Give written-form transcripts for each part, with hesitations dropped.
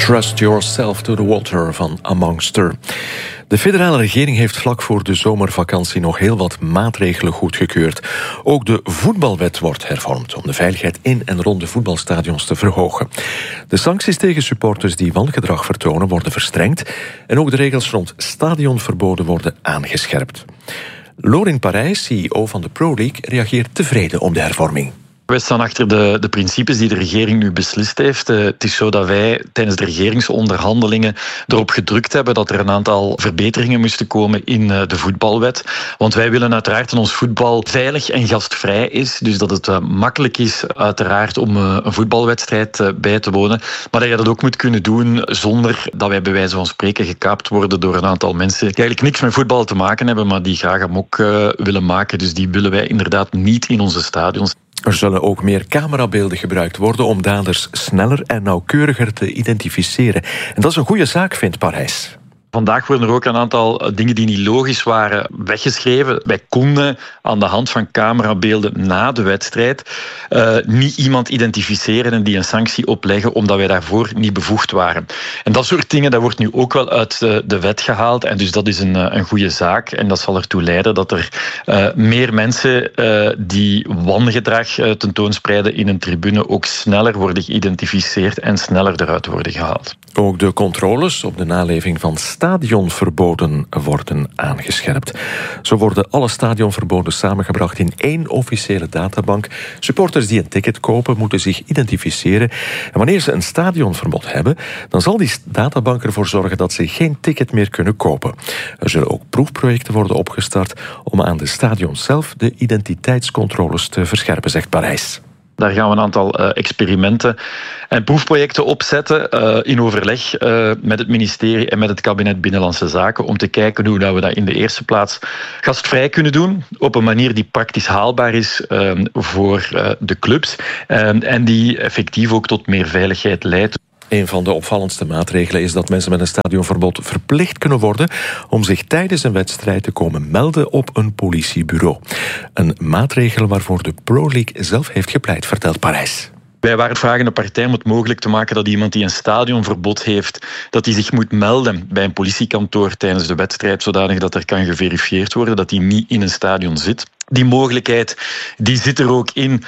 Trust Yourself to the Water van Amongster. De federale regering heeft vlak voor de zomervakantie nog heel wat maatregelen goedgekeurd. Ook de voetbalwet wordt hervormd om de veiligheid in en rond de voetbalstadions te verhogen. De sancties tegen supporters die wangedrag vertonen worden verstrengd en ook de regels rond stadionverboden worden aangescherpt. Lorin Parijs, CEO van de Pro League, reageert tevreden op de hervorming. Wij staan achter de principes die de regering nu beslist heeft. Het is zo dat wij tijdens de regeringsonderhandelingen erop gedrukt hebben dat er een aantal verbeteringen moesten komen in de voetbalwet. Want wij willen uiteraard dat ons voetbal veilig en gastvrij is. Dus dat het makkelijk is uiteraard om een voetbalwedstrijd bij te wonen. Maar dat je dat ook moet kunnen doen zonder dat wij bij wijze van spreken gekaapt worden door een aantal mensen die eigenlijk niks met voetbal te maken hebben, maar die graag amok willen maken. Dus die willen wij inderdaad niet in onze stadions. Er zullen ook meer camerabeelden gebruikt worden om daders sneller en nauwkeuriger te identificeren. En dat is een goede zaak, vindt Parijs. Vandaag worden er ook een aantal dingen die niet logisch waren weggeschreven. Wij konden aan de hand van camerabeelden na de wedstrijd niet iemand identificeren en die een sanctie opleggen omdat wij daarvoor niet bevoegd waren. En dat soort dingen, dat wordt nu ook wel uit de wet gehaald. En dus dat is een goede zaak. En dat zal ertoe leiden dat er meer mensen die wangedrag tentoonspreiden in een tribune ook sneller worden geïdentificeerd en sneller eruit worden gehaald. Ook de controles op de naleving van stadionverboden worden aangescherpt. Zo worden alle stadionverboden samengebracht in één officiële databank. Supporters die een ticket kopen moeten zich identificeren. En wanneer ze een stadionverbod hebben, dan zal die databank ervoor zorgen dat ze geen ticket meer kunnen kopen. Er zullen ook proefprojecten worden opgestart om aan de stadions zelf de identiteitscontroles te verscherpen, zegt Parijs. Daar gaan we een aantal experimenten en proefprojecten opzetten in overleg met het ministerie en met het kabinet Binnenlandse Zaken om te kijken hoe we dat in de eerste plaats gastvrij kunnen doen op een manier die praktisch haalbaar is voor de clubs en die effectief ook tot meer veiligheid leidt. Een van de opvallendste maatregelen is dat mensen met een stadionverbod verplicht kunnen worden om zich tijdens een wedstrijd te komen melden op een politiebureau. Een maatregel waarvoor de Pro League zelf heeft gepleit, vertelt Parijs. Wij waren vragende partij om het mogelijk te maken dat iemand die een stadionverbod heeft, dat hij zich moet melden bij een politiekantoor tijdens de wedstrijd, zodanig dat er kan geverifieerd worden dat hij niet in een stadion zit. Die mogelijkheid die zit er ook in,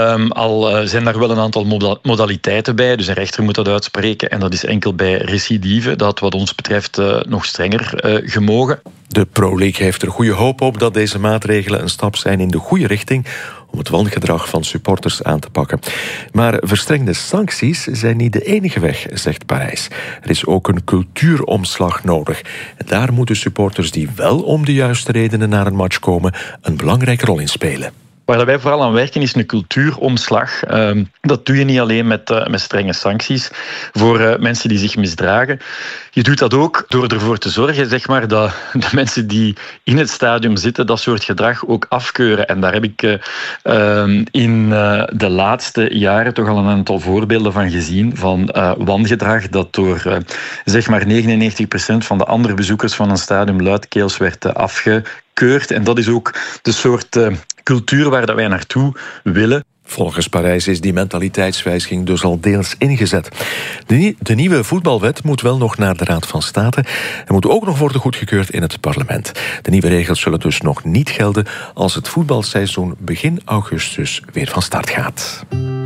al zijn daar wel een aantal modaliteiten bij. Dus een rechter moet dat uitspreken en dat is enkel bij recidive. Dat wat ons betreft nog strenger gemogen. De Pro League heeft er goede hoop op dat deze maatregelen een stap zijn in de goede richting om het wangedrag van supporters aan te pakken. Maar verstrengde sancties zijn niet de enige weg, zegt Parijs. Er is ook een cultuuromslag nodig. En daar moeten supporters die wel om de juiste redenen naar een match komen een belangrijke rol in spelen. Waar wij vooral aan werken is een cultuuromslag. Dat doe je niet alleen met strenge sancties voor mensen die zich misdragen. Je doet dat ook door ervoor te zorgen dat de mensen die in het stadion zitten dat soort gedrag ook afkeuren. En daar heb ik in de laatste jaren toch al een aantal voorbeelden van gezien van wangedrag dat door 99% van de andere bezoekers van een stadion luidkeels werd afgekeurd. En dat is ook de soort cultuur waar dat wij naartoe willen. Volgens Parijs is die mentaliteitswijziging dus al deels ingezet. De nieuwe voetbalwet moet wel nog naar de Raad van State en moet ook nog worden goedgekeurd in het parlement. De nieuwe regels zullen dus nog niet gelden als het voetbalseizoen begin augustus weer van start gaat.